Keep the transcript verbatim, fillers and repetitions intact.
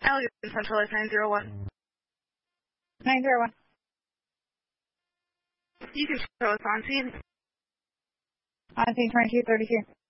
Allegan Central is nine zero one. nine zero one. You can show us on scene. On scene twenty-two thirty-two.